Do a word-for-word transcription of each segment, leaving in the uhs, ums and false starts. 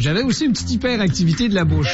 J'avais aussi une petite hyperactivité de la bouche.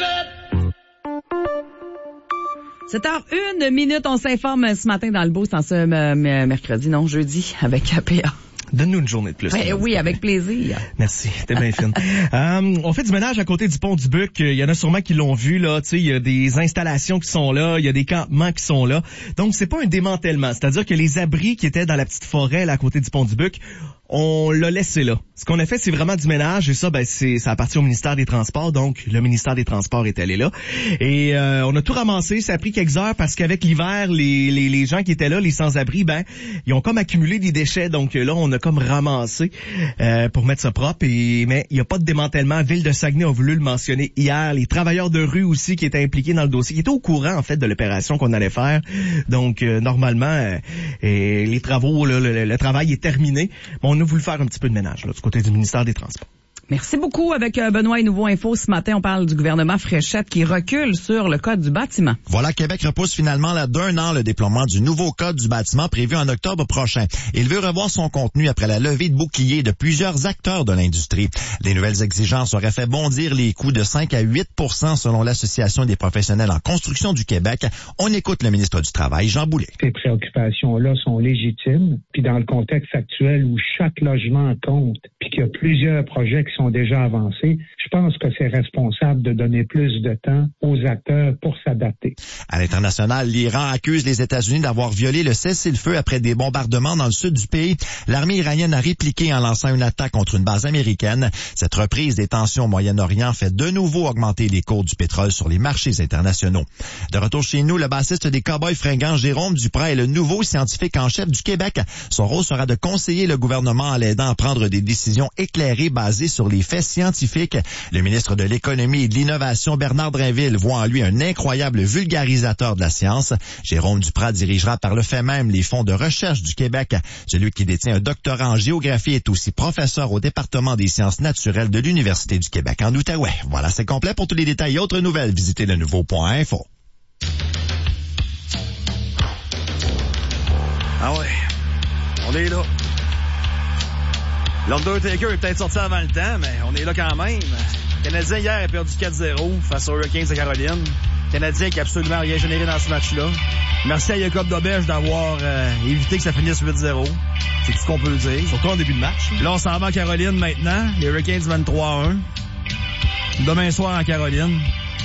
sept heures une minute, on s'informe ce matin dans le Boost en ce euh, mercredi, non, jeudi, avec A P A. Donne-nous une journée de plus. Ben, oui, avec plaisir. Merci, t'es bien fine. euh, on fait du ménage à côté du pont du Buc. Il y en a sûrement qui l'ont vu, là. Tu sais, il y a des installations qui sont là, il y a des campements qui sont là. Donc, c'est pas un démantèlement. C'est-à-dire que les abris qui étaient dans la petite forêt, là, à côté du pont du Buc, on l'a laissé là. Ce qu'on a fait, c'est vraiment du ménage, et ça, ben, c'est, ça appartient au ministère des Transports, donc le ministère des Transports est allé là. Et euh, on a tout ramassé, ça a pris quelques heures, parce qu'avec l'hiver, les, les, les gens qui étaient là, les sans-abri, ben, ils ont comme accumulé des déchets, donc là, on a comme ramassé euh, pour mettre ça propre, et mais il n'y a pas de démantèlement. Ville de Saguenay a voulu le mentionner hier. Les travailleurs de rue aussi qui étaient impliqués dans le dossier, qui étaient au courant, en fait, de l'opération qu'on allait faire. Donc, euh, normalement, euh, et les travaux, là, le, le travail est terminé. Bon, on a voulu faire un petit peu de ménage là, du côté du ministère des Transports. Merci beaucoup. Avec euh, Benoît et Nouveau Info, ce matin, on parle du gouvernement Fréchette qui recule sur le code du bâtiment. Voilà, Québec repousse finalement là d'un an le déploiement du nouveau code du bâtiment prévu en octobre prochain. Il veut revoir son contenu après la levée de boucliers de plusieurs acteurs de l'industrie. Les nouvelles exigences auraient fait bondir les coûts de cinq à huit pour cent selon l'Association des professionnels en construction du Québec. On écoute le ministre du Travail, Jean Boulet. Ces préoccupations-là sont légitimes. Puis dans le contexte actuel où chaque logement compte, puis qu'il y a plusieurs projets qui sont déjà avancés, je pense que c'est responsable de donner plus de temps aux acteurs pour s'adapter. À l'international, l'Iran accuse les États-Unis d'avoir violé le cessez-le-feu après des bombardements dans le sud du pays. L'armée iranienne a répliqué en lançant une attaque contre une base américaine. Cette reprise des tensions au Moyen-Orient fait de nouveau augmenter les cours du pétrole sur les marchés internationaux. De retour chez nous, le bassiste des Cowboys fringants, Jérôme Duprat, est le nouveau scientifique en chef du Québec. Son rôle sera de conseiller le gouvernement en l'aidant à prendre des décisions éclairées basées sur les faits scientifiques. Le ministre de l'Économie et de l'Innovation, Bernard Drinville, voit en lui un incroyable vulgarisateur de la science. Jérôme Duprat dirigera par le fait même les fonds de recherche du Québec. Celui qui détient un doctorat en géographie est aussi professeur au département des sciences naturelles de l'Université du Québec en Outaouais. Voilà, c'est complet. Pour tous les détails et autres nouvelles, visitez le nouveau point info. Ah ouais, on est là. L'Undertaker est peut-être sorti avant le temps, mais on est là quand même. Le Canadien, hier, a perdu quatre zéro face aux Hurricanes de Caroline. Le Canadien qui a absolument rien généré dans ce match-là. Merci à Jacob Dobesch d'avoir euh, évité que ça finisse huit zéro. C'est tout ce qu'on peut dire. Surtout en début de match. Là, on s'en va en Caroline maintenant. Les Hurricanes vingt-trois à un. Demain soir en Caroline.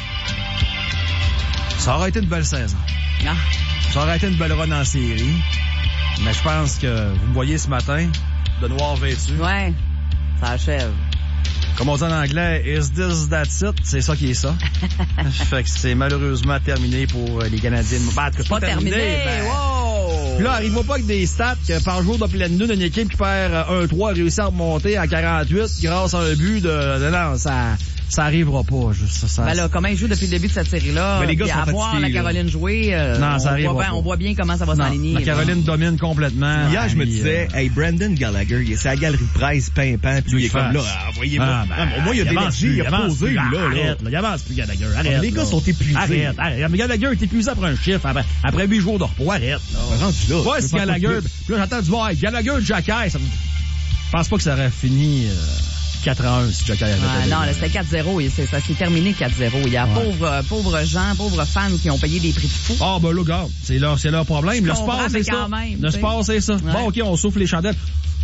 Ça aurait été une belle saison. Ah. Ça aurait été une belle run en série. Mais je pense que vous me voyez ce matin, de noir vêtu. Ouais, ça achève. Comme on dit en anglais, is this that it? C'est ça qui est ça. Fait que c'est malheureusement terminé pour les Canadiens. Ben, c'est pas terminé, terminé ben... wow! Puis là, arrive-moi pas avec des stats que par jour de pleine lune, une équipe qui perd un trois réussit à remonter à quarante-huit grâce à un but de... de non, ça... Ça arrivera pas, juste ça. ça ben là, comment ils jouent depuis le début de cette série-là? Ben les gars puis sont à voir la Caroline jouer, euh, non, ça on, voit bien, on voit bien comment ça va non, s'aligner. La Caroline bon. domine complètement. Hier, je me disais, euh... hey, Brandon Gallagher, il est à la galerie de presse, pimpant, puis il est comme là, envoyez-moi. Ah, ben, au moins, il y a de l'énergie, il a posé, lui, là. Arrête, là, il avance plus, Gallagher, arrête. Les gars sont épuisés. Arrête, arrête. Gallagher est épuisé après un chiffre, après, après huit jours de repos, arrête. Là. Ouais, c'est Gallagher. Puis là, j'entends du boy, Gallagher, Jackass. Je pense pas que ça aurait fini... quatre à un, si Jack avait ah, non, là, c'était quatre zéro. Ça s'est terminé quatre zéro. Il y a ouais. pauvres, pauvres gens, pauvres fans qui ont payé des prix de fou. Ah, ben là, regarde, c'est leur, c'est leur problème. Le sport, c'est ça. Même, le sport, c'est ça. Ouais. Bon, OK, on souffle les chandelles.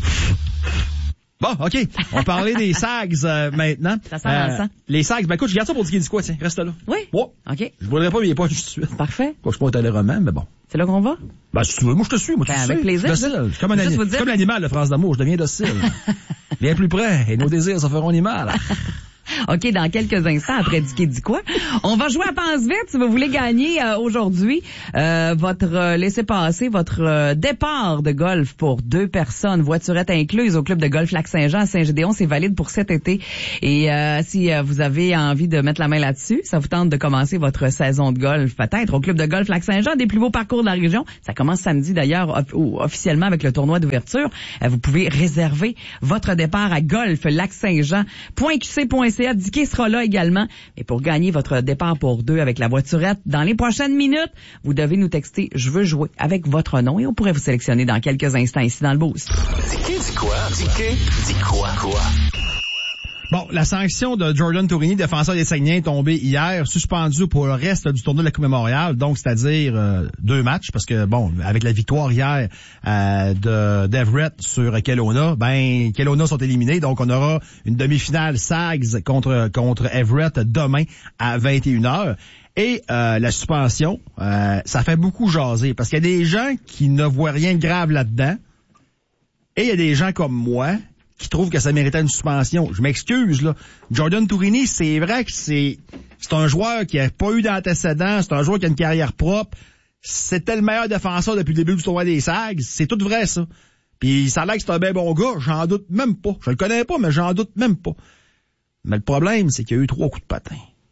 Bon, OK. On parlait des Sags euh, maintenant. Ça sent euh, ça. Les Sags, ben écoute, je garde ça pour dire du quoi, tiens. Reste là. Oui. Ouais. OK. Je voudrais pas, mais il est pas juste de suite. Parfait. Quoi, je suis pas au téléroman, mais bon. C'est là qu'on va? Ben, si tu veux, moi, je te suis. Moi, ben, tu avec sais. plaisir. Docile. Je suis comme un ani- dire... comme l'animal de France d'amour. Je deviens docile. Viens plus près, et nos désirs se feront ni mal. OK, dans quelques instants, après Dicky dit quoi? On va jouer à Pense Vite si vous voulez gagner euh, aujourd'hui euh, votre euh, laissez-passer, votre euh, départ de golf pour deux personnes, voiturette incluse au club de golf Lac-Saint-Jean à Saint-Gédéon. C'est valide pour cet été. Et euh, si euh, vous avez envie de mettre la main là-dessus, ça vous tente de commencer votre saison de golf, peut-être au club de golf Lac-Saint-Jean, des plus beaux parcours de la région. Ça commence samedi d'ailleurs off- officiellement avec le tournoi d'ouverture. Euh, vous pouvez réserver votre départ à golf Lac-Saint-Jean. .qc.ca. Dicky sera là également. Et pour gagner votre départ pour deux avec la voiturette, dans les prochaines minutes, vous devez nous texter « Je veux jouer » avec votre nom et on pourrait vous sélectionner dans quelques instants ici dans le Boost. Dicky dit quoi? Dicky dit quoi? Quoi? Bon, la sanction de Jordan Tourigny, défenseur des Saguenay, est tombée hier, suspendu pour le reste du tournoi de la Coupe Mémorial, donc c'est-à-dire euh, deux matchs, parce que, bon, avec la victoire hier euh, de d'Everett sur Kelowna, ben, Kelowna sont éliminés, donc on aura une demi-finale Sags contre contre Everett demain à vingt et une heures. Et euh, la suspension, euh, ça fait beaucoup jaser, parce qu'il y a des gens qui ne voient rien de grave là-dedans, et il y a des gens comme moi qui trouvent que ça méritait une suspension. Je m'excuse, là. Jordan Tourigny, c'est vrai que c'est c'est un joueur qui a pas eu d'antécédents, c'est un joueur qui a une carrière propre. C'était le meilleur défenseur depuis le début du tournoi des Sags. C'est tout vrai, ça. Puis ça a l'air que c'est un bien bon gars, j'en doute même pas. Je le connais pas, mais j'en doute même pas. Mais le problème, c'est qu'il y a eu trois coups de patin.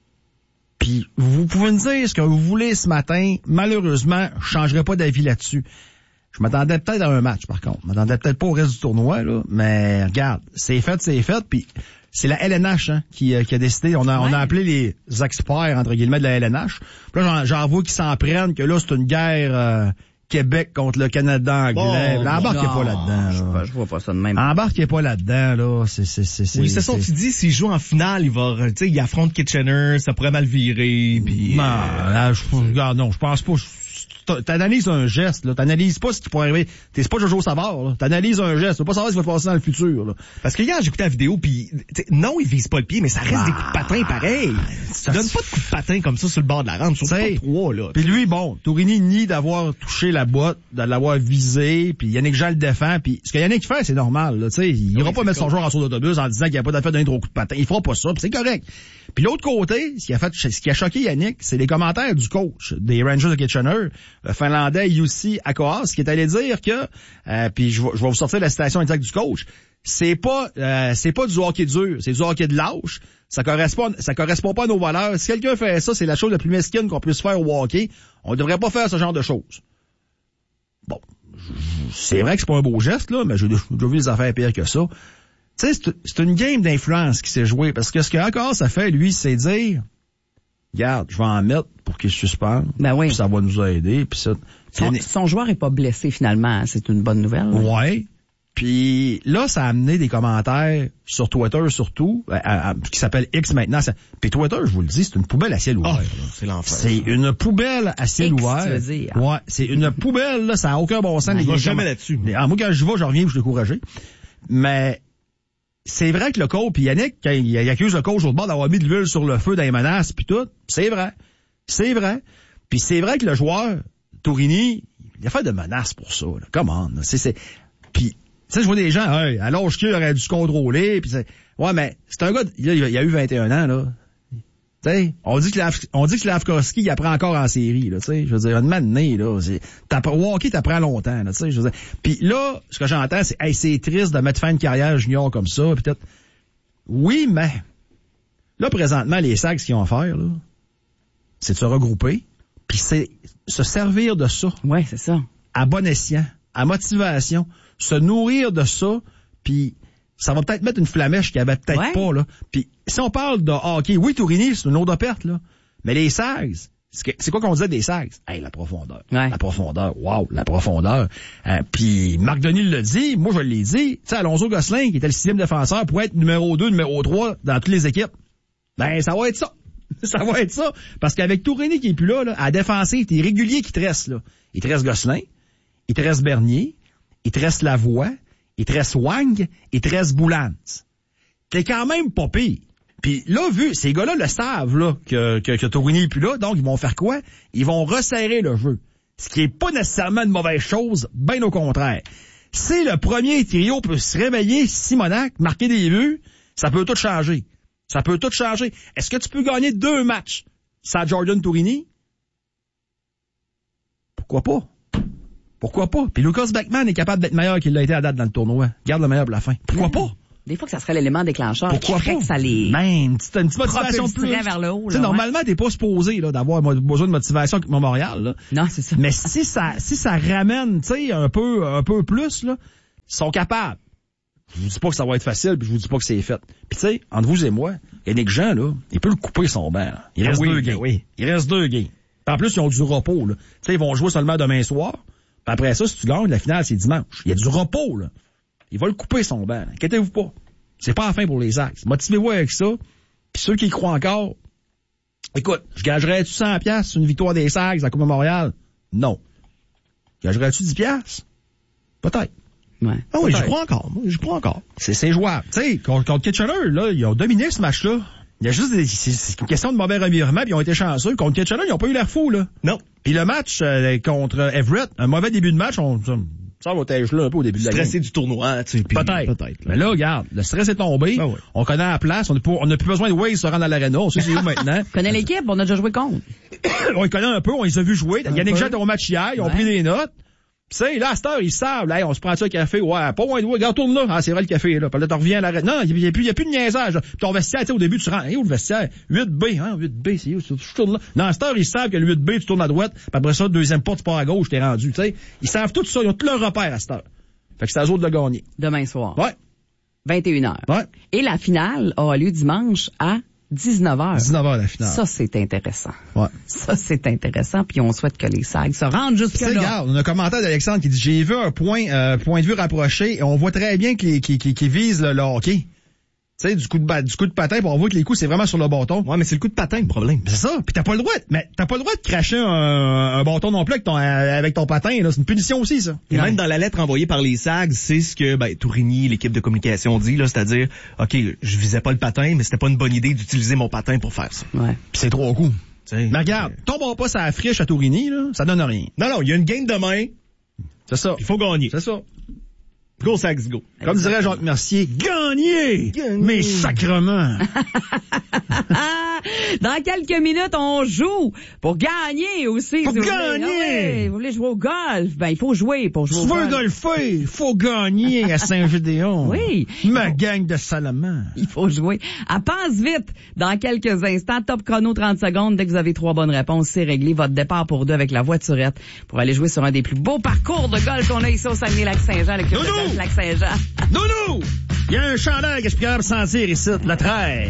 Puis vous pouvez me dire ce que vous voulez ce matin. Malheureusement, je changerai pas d'avis là-dessus. Je m'attendais peut-être à un match, par contre. Je m'attendais peut-être pas au reste du tournoi, là. Mais regarde, c'est fait, c'est fait. Puis c'est la L N H hein, qui, euh, qui a décidé. On a, ouais. on a appelé les experts, entre guillemets, de la L N H. Puis là, j'en, j'en vois qu'ils s'en prennent que là, c'est une guerre euh, Québec contre le Canada anglais. Bon, embarquez pas là-dedans. Là. Je vois pas ça de même. Embarquez pas là-dedans, là. C'est, c'est, c'est, c'est, oui, c'est ça, tu dis, s'il joue en finale, il va, tu sais, il affronte Kitchener, ça pourrait mal virer, puis... Non, là, je, regarde, non, je pense pas... T'analyses un geste, là. T'analyses pas ce qui pourrait arriver. T'es pas Jojo Savard, là. T'analyses un geste. Tu veux pas savoir ce qui va passer dans le futur, là. Parce que hier, j'écoutais la vidéo, puis non, il vise pas le pied, mais ça reste ah, des coups de patin pareil. Tu donnes pas de coups de patin comme ça sur le bord de la rampe, sur le trois, là. Puis lui, bon, Tourigny nie d'avoir touché la boîte, de l'avoir visé, puis Yannick Jean le défend, puis ce que Yannick fait, c'est normal, là. Tu sais, il ira oui, pas mettre son joueur en saut d'autobus en disant qu'il n'y a pas d'affaire d'un gros coup de patin. Il fera pas ça, puis c'est correct. Puis l'autre côté, ce qui a fait, ce qui a choqué Yannick, c'est les commentaires du coach des Rangers de Kitchener, le Finlandais Jussi Akoas, qui est allé dire que, euh, puis je vais, je vais vous sortir la citation exacte du coach, c'est pas, euh, c'est pas du hockey dur, c'est du hockey de lâche. Ça correspond, ça correspond pas à nos valeurs. Si quelqu'un fait ça, c'est la chose la plus mesquine qu'on puisse faire au hockey. On ne devrait pas faire ce genre de choses. Bon, c'est vrai que c'est pas un beau geste là, mais j'ai déjà vu des affaires pires que ça. Tu sais, c'est, c'est une game d'influence qui s'est jouée, parce que ce que encore ça fait, lui, c'est dire, regarde, je vais en mettre pour qu'il se suspende, ben oui. Puis ça va nous aider, puis ça. Son, son joueur est pas blessé finalement, c'est une bonne nouvelle. Là. Ouais. Puis là, ça a amené des commentaires sur Twitter surtout, à, à, qui s'appelle X maintenant. Ça, puis Twitter, je vous le dis, c'est une poubelle à ciel ouvert. Oh, c'est l'enfer. C'est une poubelle à ciel X, ouvert. Tu veux dire. Ouais, c'est une poubelle là, ça a aucun bon sens. On les va gars, jamais là-dessus. Mais, ah, moi quand je vais, je reviens, je suis découragé. Mais c'est vrai que le coach, puis Yannick, quand il, il accuse le coach au bord d'avoir mis de l'huile sur le feu dans les menaces, puis tout, c'est vrai. C'est vrai. Puis c'est vrai que le joueur, Tourigny, il a fait de menaces pour ça. Là. Come on. Là. C'est, c'est... Puis, tu sais, je vois des gens, hey, à l'âge qu'il aurait dû se contrôler, puis c'est... Ouais, mais c'est un gars, il a, il a eu vingt et un ans, là. Tu sais, on dit que Lav, on dit que Slavkovski, il apprend encore en série, là, tu sais. Je veux dire, une manée, là, c'est... T'apprends, hockey, t'apprends longtemps, là, tu sais, je veux dire. Puis là, ce que j'entends, c'est, hey, c'est triste de mettre fin à une carrière junior comme ça, peut-être. Oui, mais... Là, présentement, les Sags, ce qu'ils ont à faire, là, c'est de se regrouper, puis c'est se servir de ça. Ouais, c'est ça. À bon escient, à motivation, se nourrir de ça, puis ça va peut-être mettre une flamèche qu'il y avait peut-être ouais. pas, là. Puis si on parle de hockey, oui, Tourigny, c'est une autre perte, là. Mais les Sags, c'est quoi qu'on disait des Sags? Hey, la profondeur. Ouais. La profondeur. Wow, la profondeur. Euh, puis Marc Denis le dit, moi je l'ai dit, tu sais, Alonso Gosselin, qui était le sixième défenseur, pourrait être numéro deux, numéro trois dans toutes les équipes. Ben, ça va être ça. Ça va être ça. Parce qu'avec Tourigny qui est plus là, là, à défenser, t'es régulier qui te reste, là. Il te reste Gosselin, il te reste Bernier, il te reste Lavoie, il te reste Wang, il te reste Boulans. T'es quand même pas pire. Puis là, vu, ces gars-là le savent, là, que, que, que Tourigny est plus là, donc ils vont faire quoi? Ils vont resserrer le jeu. Ce qui est pas nécessairement une mauvaise chose, bien au contraire. Si le premier trio peut se réveiller, Simonac, marquer des buts, ça peut tout changer. Ça peut tout changer. Est-ce que tu peux gagner deux matchs sans Jordan Tourigny? Pourquoi pas? Pourquoi pas? Puis Lucas Beckman est capable d'être meilleur qu'il l'a été à date dans le tournoi. Garde le meilleur pour la fin. Pourquoi pas? Des fois que ça serait l'élément déclencheur. Pourquoi qui ferait pas? Que ça les... Même, une petite, une petite motivation plus. Vers le haut, là, normalement, ouais. T'es pas supposé, là, d'avoir besoin de motivation avec Montréal, là. Non, c'est ça. Mais si ça, si ça ramène, tu sais, un peu, un peu plus, là, ils sont capables. Je vous dis pas que ça va être facile, puis je vous dis pas que c'est fait. Puis tu sais, entre vous et moi, Yannick Jean, là, il peut le couper son banc. Là. Il reste ah oui, deux games. Oui. Il reste deux games. Puis en plus, ils ont du repos, là. Tu sais, ils vont jouer seulement demain soir. Puis après ça, si tu gagnes, la finale, c'est dimanche. Il y a du repos, là. Il va le couper son banc. Là. Inquiétez-vous pas. C'est pas la fin pour les Sags. Motivez-vous avec ça. Puis ceux qui y croient encore, écoute, je gagerais-tu cent piastres sur une victoire des Sags à la Coupe Memorial? Non. Gagerais-tu dix piastres? Peut-être. Ouais. Ah oui, je crois encore. Moi, je crois encore. C'est, c'est jouable. Tu sais, contre, contre Kitchener, là, ils ont dominé ce match-là. Il y a juste des, c'est, c'est une question de mauvais revirement, puis ils ont été chanceux. Contre Kitchener, ils n'ont pas eu l'air fous, là. Non. Puis le match euh, contre Everett, un mauvais début de match, on, ça, ça va être là un peu au début de la game. Stressé du tournoi, tu sais. Puis Peut-être. Peut-être. Mais là, regarde, le stress est tombé. Ben oui. On connaît la place. On n'a on a plus besoin de Waze se rendre à l'aréna. On sait c'est où maintenant. On connaît l'équipe, on a déjà joué contre. On les connaît un peu. On les a vus jouer. Yannick Jett au match hier. Ils ont Ouais. pris des notes. Tu sais, là, à cette heure, ils savent, là, hey, on se prend-tu un café? Ouais, pas loin de vous. Regarde, tourne là. Ah, c'est vrai le café, là. Puis là, t'en reviens à l'arrêt. Non, il y a plus, il y a plus de niaisage, là. Puis ton vestiaire, tu sais, au début, tu rentres. Hey, où le vestiaire? huit B, hein? huit B, c'est où? Je tourne là. Non, à cette heure, ils savent que le huit B, tu tournes à droite. Puis après ça, deuxième porte, tu pars à gauche, t'es rendu, tu sais. Ils savent tout ça. Ils ont tout leur repère à cette heure. Fait que c'est à eux autres de le gagner. Demain soir. Ouais. vingt et une heures. Ouais. Et la finale aura lieu dimanche à dix-neuf heures. dix-neuf heures, la finale. Ça, c'est intéressant. Ouais. Ça, c'est intéressant. Puis on souhaite que les Sags se rendent jusque C'est là. regarde, on a un commentaire d'Alexandre qui dit, j'ai vu un point, euh, point de vue rapproché et on voit très bien qu'ils, qu'ils, qu'ils, qu'ils visent le, le hockey. Tu sais, du coup de ba- du coup de patin, puis on voit que les coups, c'est vraiment sur le bâton. Ouais, mais c'est le coup de patin, le problème. C'est ça. Puis t'as pas le droit, de- mais t'as pas le droit de cracher un, un bâton non plus avec ton, avec ton patin, là. C'est une punition aussi, ça. Et Ouais. même dans la lettre envoyée par les Sags, c'est ce que ben, Tourigny, l'équipe de communication, dit, là, c'est-à-dire, OK, je visais pas le patin, mais c'était pas une bonne idée d'utiliser mon patin pour faire ça. Ouais. Puis c'est trois coups. T'sais, Mais regarde, tombe pas ça friche à Tourigny, là, ça donne rien. Non, non, il y a une game demain, C'est ça. il faut gagner. C'est ça. Go Sags, go. Comme dirait Jacques Mercier, gagner! Gagner. Mais sacrement! Dans quelques minutes, on joue pour gagner aussi. Pour si vous voulez. gagner! Ah ouais, vous voulez jouer au golf? Ben, il faut jouer pour jouer Tu au veux golf. golfer, faut gagner à Saint-Gédéon. Oui. Ma gang de salamandres. Il faut jouer. À Pense vite, dans quelques instants, top chrono trente secondes. Dès que vous avez trois bonnes réponses, c'est réglé. Votre départ pour deux avec la voiturette pour aller jouer sur un des plus beaux parcours de golf qu'on a ici au Saguenay-Lac-Saint-Jean, le club de Nounou! golf Lac-Saint-Jean. Nounou! Il y a un chandail que je suis capable de sentir ici, la treize.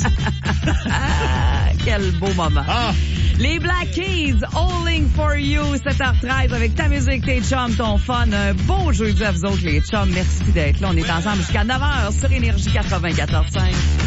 Ah, quel beau moment. Ah! Les Black Keys, Alling for You, sept heures treize avec ta musique, tes chums, ton fun. Un beau jeudi à vous autres, les chums. Merci d'être là. On est ensemble jusqu'à neuf heures sur Énergie quatre-vingt-quatorze cinq.